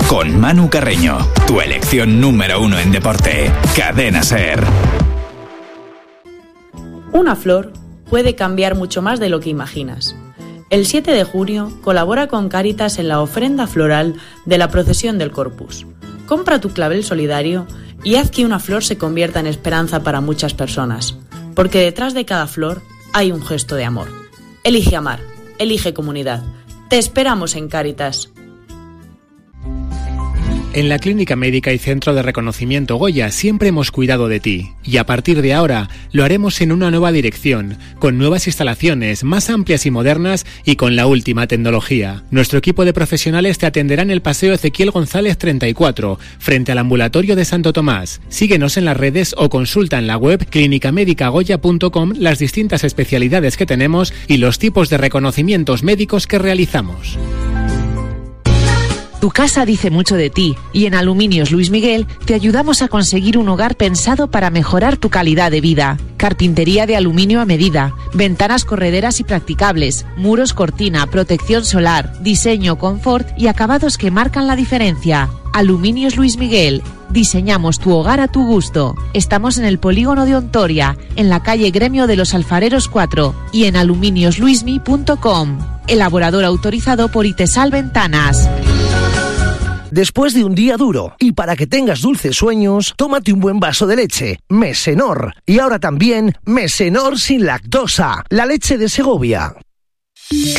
Con Manu Carreño, tu elección número 1 en deporte. Cadena SER. Una flor puede cambiar mucho más de lo que imaginas. El 7 de junio colabora con Cáritas en la ofrenda floral de la procesión del Corpus. Compra tu clavel solidario y haz que una flor se convierta en esperanza para muchas personas, porque detrás de cada flor hay un gesto de amor. Elige amar, elige comunidad. Te esperamos en Cáritas. En la Clínica Médica y Centro de Reconocimiento Goya siempre hemos cuidado de ti, y a partir de ahora lo haremos en una nueva dirección, con nuevas instalaciones más amplias y modernas y con la última tecnología. Nuestro equipo de profesionales te atenderá en el Paseo Ezequiel González 34, frente al Ambulatorio de Santo Tomás. Síguenos en las redes o consulta en la web clinicamedicagoya.com las distintas especialidades que tenemos y los tipos de reconocimientos médicos que realizamos. Tu casa dice mucho de ti y en Aluminios Luis Miguel te ayudamos a conseguir un hogar pensado para mejorar tu calidad de vida. Carpintería de aluminio a medida, ventanas correderas y practicables, muros cortina, protección solar, diseño, confort y acabados que marcan la diferencia. Aluminios Luis Miguel. Diseñamos tu hogar a tu gusto. Estamos en el polígono de Ontoria, en la calle Gremio de los Alfareros 4 y en aluminiosluismi.com. Elaborador autorizado por Itesal Ventanas. Después de un día duro y para que tengas dulces sueños, tómate un buen vaso de leche, Mesenor. Y ahora también Mesenor sin lactosa, la leche de Segovia.